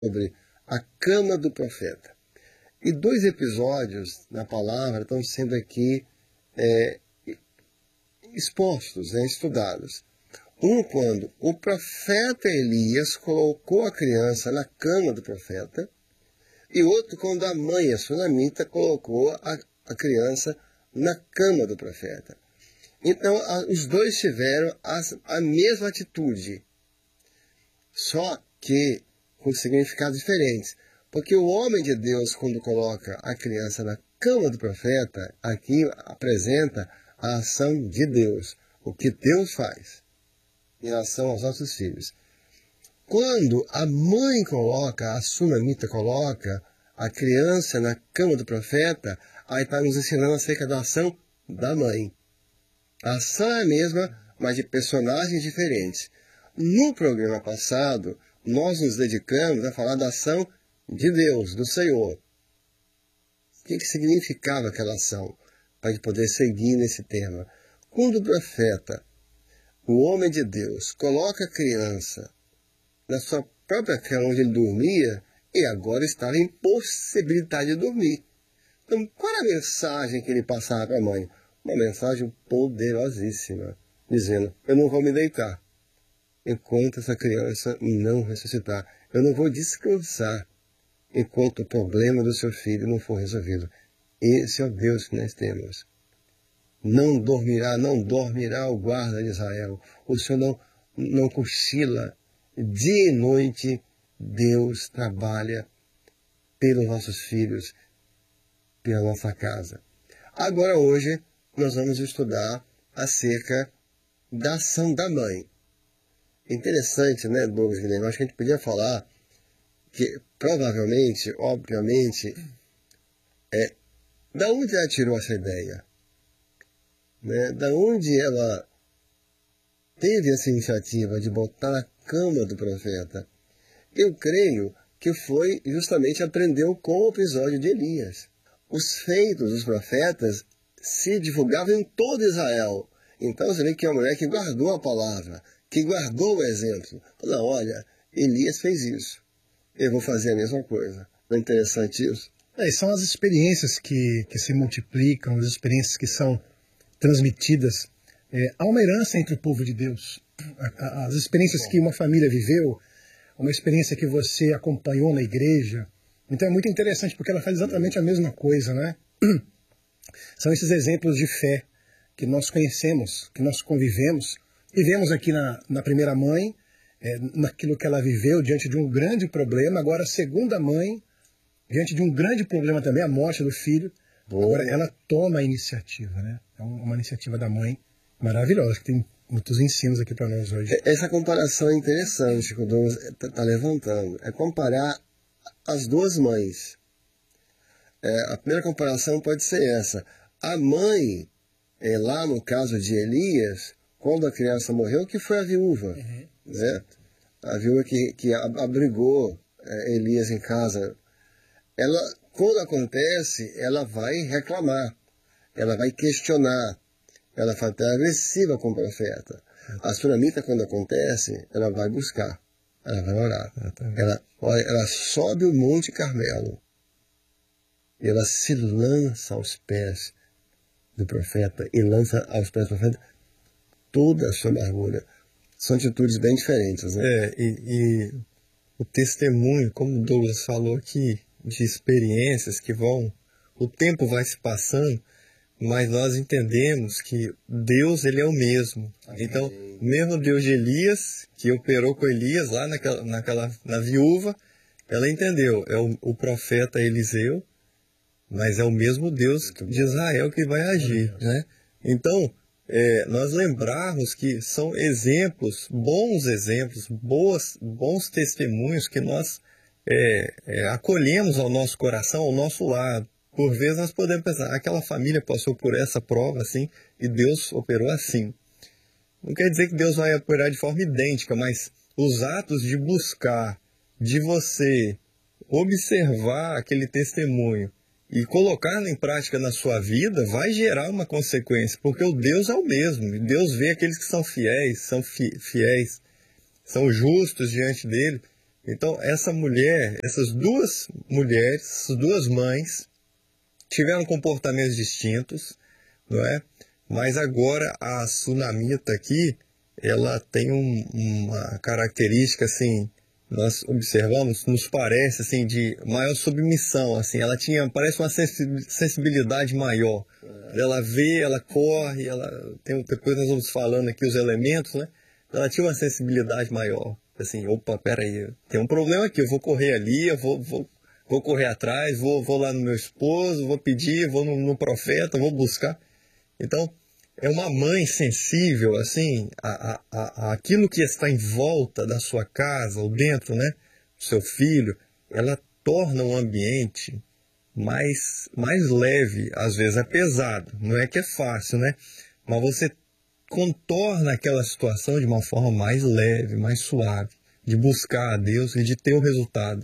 sobre a cama do profeta. E dois episódios na palavra estão sendo aqui expostos, estudados. Um, quando o profeta Elias colocou a criança na cama do profeta, e outro, quando a mãe, a sunamita, colocou a criança na cama do profeta. Então, os dois tiveram a mesma atitude, só que com significados diferentes. Porque o homem de Deus, quando coloca a criança na cama do profeta, aqui apresenta a ação de Deus, o que Deus faz em relação aos nossos filhos. Quando a mãe coloca, a sunamita coloca a criança na cama do profeta, aí está nos ensinando acerca da ação da mãe. A ação é a mesma, mas de personagens diferentes. No programa passado, nós nos dedicamos a falar da ação de Deus, do Senhor. O que significava aquela ação? Para a gente poder seguir nesse tema. Quando o profeta, o homem de Deus, coloca a criança na sua própria cama onde ele dormia, e agora estava em possibilidade de dormir. Então, qual era a mensagem que ele passava para a mãe? Uma mensagem poderosíssima, dizendo: eu não vou me deitar enquanto essa criança não ressuscitar. Eu não vou descansar enquanto o problema do seu filho não for resolvido. Esse é o Deus que nós temos. Não dormirá o guarda de Israel. O Senhor não cochila. Dia e noite, Deus trabalha pelos nossos filhos, pela nossa casa. Agora, hoje, nós vamos estudar acerca da ação da mãe. Interessante, né, Douglas Guilherme? Acho que a gente podia falar que, provavelmente, obviamente, da onde ela tirou essa ideia? Né? Da onde ela teve essa iniciativa de botar na cama do profeta? Eu creio que foi justamente aprendeu com o episódio de Elias. Os feitos dos profetas se divulgavam em todo Israel. Então você vê que é uma mulher que guardou a palavra, que guardou o exemplo. Falou: olha, Elias fez isso, eu vou fazer a mesma coisa. Não é interessante isso? São as experiências que se multiplicam, as experiências que são transmitidas. Há uma herança entre o povo de Deus. As experiências que uma família viveu, uma experiência que você acompanhou na igreja. Então é muito interessante, porque ela faz exatamente a mesma coisa, né? São esses exemplos de fé que nós conhecemos, que nós convivemos, e vemos aqui na primeira mãe, naquilo que ela viveu diante de um grande problema. Agora a segunda mãe, diante de um grande problema também, a morte do filho. Agora ela toma a iniciativa, né? É uma iniciativa da mãe maravilhosa, que tem muitos ensinos aqui para nós hoje. Essa comparação é interessante que o Douglas está levantando. É comparar as duas mães. A primeira comparação pode ser essa. A mãe, lá no caso de Elias, quando a criança morreu, que foi a viúva. Né? A viúva que abrigou Elias em casa. Ela, quando acontece, ela vai reclamar, ela vai questionar, ela vai estar agressiva com o profeta. A sunamita, quando acontece, ela vai buscar, ela vai orar. Ela sobe o Monte Carmelo e ela se lança aos pés do profeta e lança aos pés do profeta toda a sua amargura. São atitudes bem diferentes, né? E o testemunho, como o Douglas falou aqui, de experiências que o tempo vai se passando, mas nós entendemos que Deus, ele é o mesmo. Então, mesmo Deus de Elias, que operou com Elias lá na viúva, ela entendeu, é o profeta Eliseu, mas é o mesmo Deus de Israel que vai agir, né? Então, nós lembrarmos que são bons exemplos, bons testemunhos que nós acolhemos ao nosso coração, ao nosso lado. Por vezes nós podemos pensar, aquela família passou por essa prova assim, e Deus operou assim. Não quer dizer que Deus vai operar de forma idêntica, mas os atos de buscar, de você observar aquele testemunho e colocá-lo em prática na sua vida, vai gerar uma consequência, porque o Deus é o mesmo. Deus vê aqueles que são fiéis, são justos diante dele. Então, essa mulher, essas duas mulheres, essas duas mães, tiveram comportamentos distintos, não é? Mas agora a sunamita aqui, ela tem uma característica, assim, nós observamos, nos parece, assim, de maior submissão, assim, ela tinha, parece uma sensibilidade maior. Ela vê, ela corre, ela tem, depois nós vamos falando aqui os elementos, né? Ela tinha uma sensibilidade maior, assim, opa, peraí, tem um problema aqui, eu vou correr ali, eu vou correr atrás, vou lá no meu esposo, vou pedir, vou no profeta, vou buscar. Então, é uma mãe sensível, assim, a aquilo que está em volta da sua casa, ou dentro, né, do seu filho, ela torna o ambiente mais leve. Às vezes é pesado, não é que é fácil, né? Mas você contorna aquela situação de uma forma mais leve, mais suave, de buscar a Deus e de ter o resultado.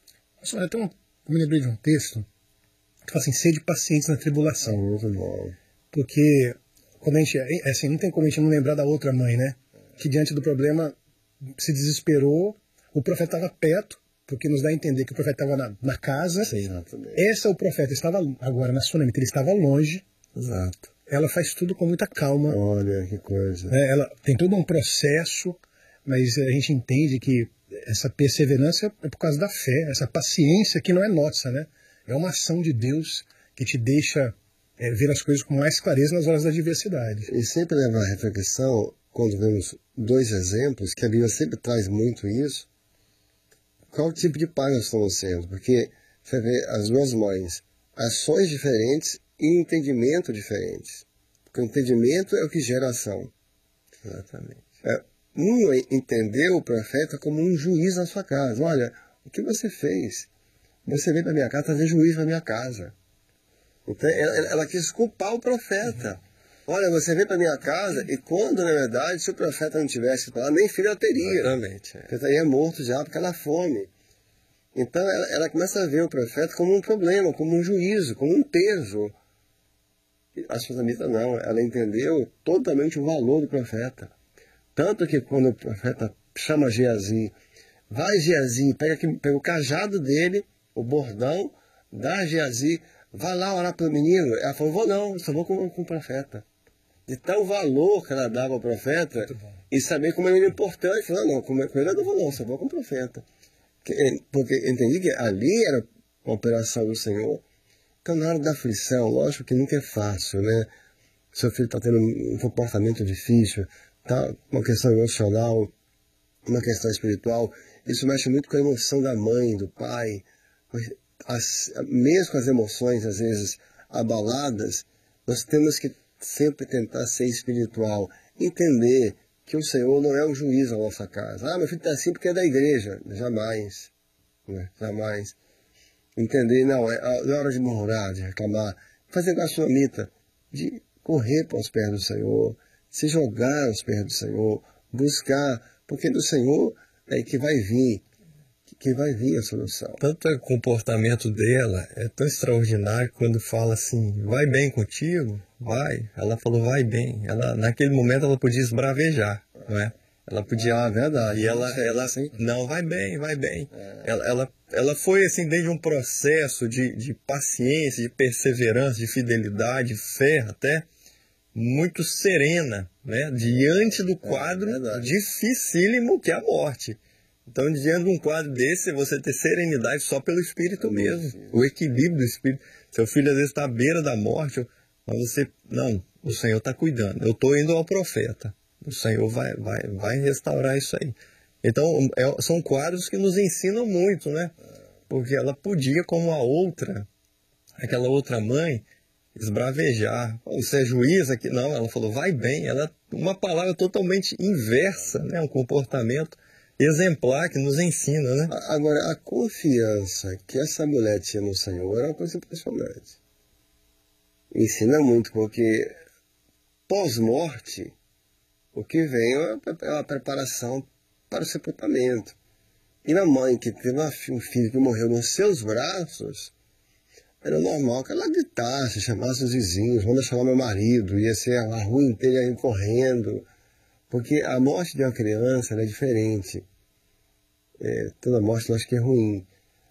Eu me lembrei de um texto que fala assim, sede pacientes na tribulação. Muito bom. Porque quando a gente, assim, não tem como a gente não lembrar da outra mãe, né? Que diante do problema se desesperou, o profeta estava perto, porque nos dá a entender que o profeta estava na casa. Sim, exatamente. O profeta estava agora na sunamita, ele estava longe. Exato. Ela faz tudo com muita calma. Olha que coisa. Ela tem todo um processo, mas a gente entende que essa perseverança é por causa da fé, essa paciência que não é nossa, né? É uma ação de Deus que te deixa ver as coisas com mais clareza nas horas da adversidade. E sempre leva a reflexão, quando vemos dois exemplos, que a Bíblia sempre traz muito isso, qual tipo de pai nós estamos sendo? Porque você vê as duas mães, ações diferentes e entendimento diferentes. Porque o entendimento é o que gera ação. Exatamente. Um entendeu o profeta como um juiz na sua casa. Olha, o que você fez? Você veio para minha casa trazer juiz para minha casa. Então, ela quis culpar o profeta. Olha, você veio para minha casa e quando, na verdade, se o profeta não tivesse lá, nem filho ela teria. Exatamente. Porque estaria morto já por causa da fome. Então, ela começa a ver o profeta como um problema, como um juízo, como um peso. A sunamita não, ela entendeu totalmente o valor do profeta. Tanto que quando o profeta chama Geazi, vai Geazi, pega o cajado dele, o bordão, dá a Geazi, vai lá orar pelo menino. Ela falou, vou não, só vou com o profeta. De tal valor que ela dava ao profeta, e saber como ele era importante. Falou, não, com ele eu não vou não, só vou com o profeta. Porque entendi que ali era uma operação do Senhor. Então, na hora da aflição, lógico que nunca é fácil, né? Seu filho está tendo um comportamento difícil, tá? Uma questão emocional, uma questão espiritual. Isso mexe muito com a emoção da mãe, do pai. Mesmo com as emoções, às vezes, abaladas, nós temos que sempre tentar ser espiritual. Entender que o Senhor não é o juiz da nossa casa. Ah, meu filho está assim porque é da igreja. Jamais. Né? Jamais. Entender, não, é hora de murmurar, de reclamar. Fazer igual a sunamita, de correr para os pés do Senhor, se jogar aos pés do Senhor, buscar, porque do Senhor é que vai vir a solução. Tanto o comportamento dela é tão extraordinário quando fala assim, vai bem contigo? Vai. Ela falou, vai bem. Ela, naquele momento ela podia esbravejar, não é? Ela podia, verdade. E ela não, vai bem, vai bem. Ela foi assim, desde um processo de paciência, de perseverança, de fidelidade, fé até, muito serena, né? Diante do quadro dificílimo que é a morte. Então, diante de um quadro desse, você ter serenidade só pelo Espírito mesmo, o equilíbrio do Espírito. Seu filho às vezes está à beira da morte, mas você, não, o Senhor está cuidando, eu estou indo ao profeta. O Senhor vai restaurar isso aí. Então, são quadros que nos ensinam muito, né? Porque ela podia, como aquela outra mãe, esbravejar. Você é juiz aqui? Não, ela falou, vai bem. Uma palavra totalmente inversa, né? Um comportamento exemplar que nos ensina, né? Agora, a confiança que essa mulher tinha no Senhor era uma coisa impressionante. Ensina muito, porque pós-morte, o que vem é uma preparação para o sepultamento. E a mãe que teve um filho que morreu nos seus braços, era normal que ela gritasse, chamasse os vizinhos, manda chamar meu marido, ia ser a rua inteira correndo. Porque a morte de uma criança é diferente. toda morte eu acho que é ruim.